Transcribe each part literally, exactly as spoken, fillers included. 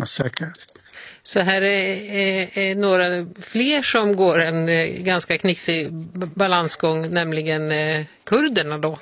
kurdernas säkerhet. Så här är, är, är några fler som går en ganska knixig balansgång, nämligen kurderna då.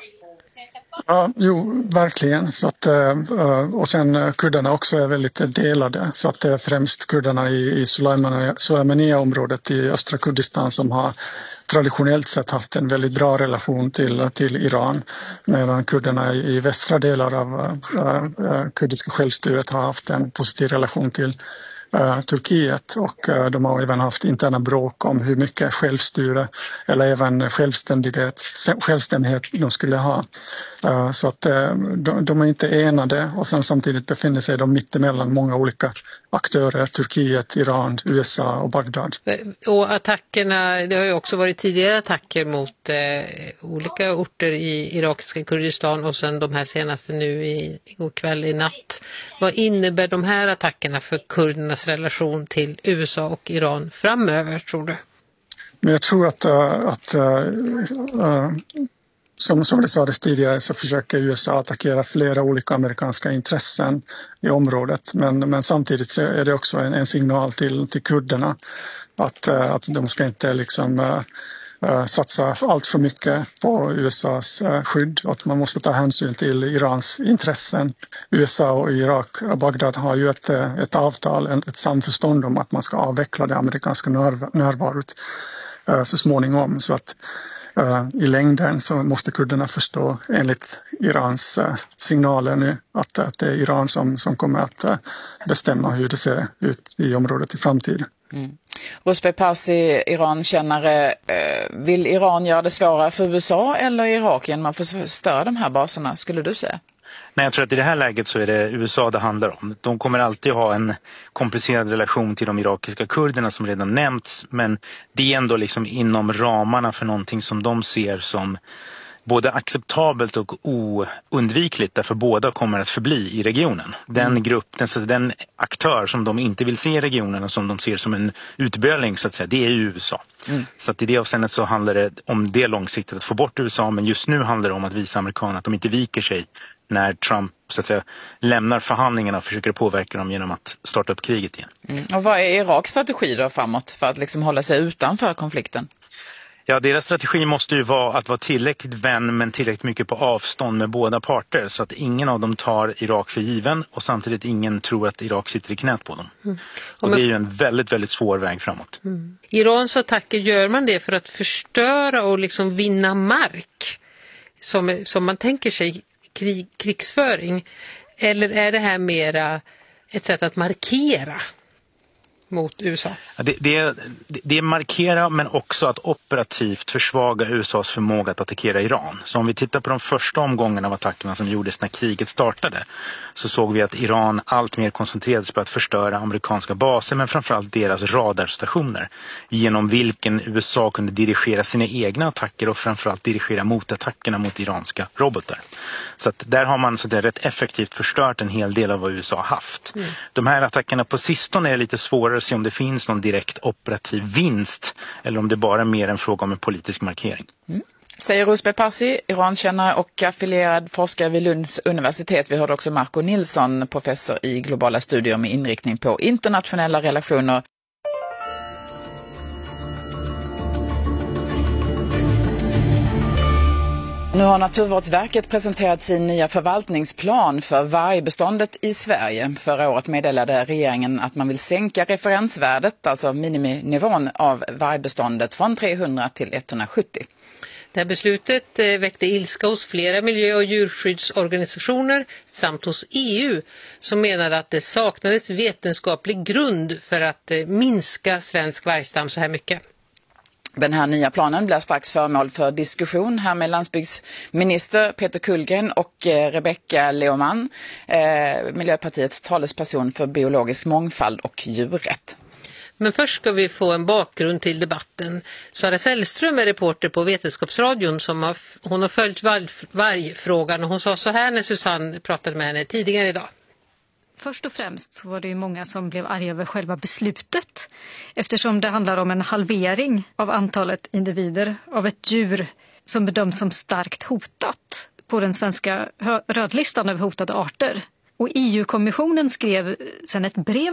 Ja, jo, verkligen. Så att, och sen kurderna också är väldigt delade. Så att det är främst kurderna i, i Sulaymaniyah-området i östra Kurdistan som har traditionellt sett haft en väldigt bra relation till, till Iran. Medan kurderna i, i västra delar av uh, kurdiska självstyret har haft en positiv relation till Uh, Turkiet och uh, de har även haft interna bråk om hur mycket självstyre eller även självständighet, självständighet de skulle ha. Uh, så att uh, de, de är inte enade och sen samtidigt befinner sig de mittemellan många olika aktörer, Turkiet, Iran, U S A och Bagdad. Och attackerna, det har ju också varit tidigare attacker mot eh, olika orter i irakiska Kurdistan och sen de här senaste nu i, igår kväll i natt. Vad innebär de här attackerna för kurdernas relation till U S A och Iran framöver, tror du? Men jag tror att, att uh, uh, som, som det sades tidigare så försöker U S A attackera flera olika amerikanska intressen i området. Men, men samtidigt så är det också en, en signal till, till kurderna att, uh, att de ska inte liksom uh, uh, satsa allt för mycket på U S A:s uh, skydd. Och att man måste ta hänsyn till Irans intressen. U S A och Irak och Bagdad har ju ett, ett avtal, ett samförstånd om att man ska avveckla det amerikanska närv- närvarot uh, så småningom. Så att Uh, i längden så måste kurderna förstå enligt Irans uh, signaler nu att, att det är Iran som, som kommer att uh, bestämma hur det ser ut i området i framtiden. Mm. Rusbeh Parsi, Iran-kännare, uh, vill Iran göra det svårare för U S A eller Irak genom att förstöra de här baserna, skulle du säga? Nej, jag tror att i det här läget så är det U S A det handlar om. De kommer alltid ha en komplicerad relation till de irakiska kurderna som redan nämnts. Men det är ändå liksom inom ramarna för någonting som de ser som både acceptabelt och oundvikligt. Därför båda kommer att förbli i regionen. Den grupp, den, den aktör som de inte vill se i regionen och som de ser som en utböling så att säga, det är ju U S A. Mm. Så att i det avseendet så handlar det om det långsiktigt att få bort U S A. Men just nu handlar det om att visa amerikanerna att de inte viker sig när Trump så att säga lämnar förhandlingarna och försöker påverka dem genom att starta upp kriget igen. Mm. Och vad är Iraks strategi då framåt för att liksom hålla sig utanför konflikten? Ja, deras strategi måste ju vara att vara tillräckligt vän men tillräckligt mycket på avstånd med båda parter så att ingen av dem tar Irak för given och samtidigt ingen tror att Irak sitter i knät på dem. Mm. Och, och men... det är ju en väldigt, väldigt svår väg framåt. Mm. Irans attacker, gör man det för att förstöra och liksom vinna mark som, som man tänker sig krig, krigsföring? Eller är det här mera ett sätt att markera mot U S A? Det, det, det är markera men också att operativt försvaga U S As förmåga att attackera Iran. Så om vi tittar på de första omgångarna av attackerna som gjordes när kriget startade så såg vi att Iran allt mer koncentrerades på att förstöra amerikanska baser men framförallt deras radarstationer genom vilken U S A kunde dirigera sina egna attacker och framförallt dirigera motattackerna mot iranska robotar. Så att där har man så att det är rätt effektivt förstört en hel del av vad U S A har haft. Mm. De här attackerna på sistone är lite svårare att se om det finns någon direkt operativ vinst eller om det bara är mer en fråga om en politisk markering. Mm. Säger Rusbeh Parsi, Irankännare och affilierad forskare vid Lunds universitet. Vi hörde också Marco Nilsson, professor i globala studier med inriktning på internationella relationer. Nu har Naturvårdsverket presenterat sin nya förvaltningsplan för vargbeståndet i Sverige. Förra året meddelade regeringen att man vill sänka referensvärdet, alltså miniminivån av vargbeståndet från trehundra till etthundrasjuttio. Det här beslutet väckte ilska hos flera miljö- och djurskyddsorganisationer samt hos E U som menade att det saknades vetenskaplig grund för att minska svensk vargstam så här mycket. Den här nya planen blir strax föremål för diskussion här med landsbygdsminister Peter Kullgren och eh, Rebecka Leoman, eh, Miljöpartiets talesperson för biologisk mångfald och djurrätt. Men först ska vi få en bakgrund till debatten. Sara Sällström är reporter på Vetenskapsradion som har, hon har följt vargfrågan och hon sa så här när Susanne pratade med henne tidigare idag. Först och främst så var det ju många som blev arga över själva beslutet eftersom det handlar om en halvering av antalet individer av ett djur som bedöms som starkt hotat på den svenska rödlistan över hotade arter. Och E U-kommissionen skrev sedan ett brev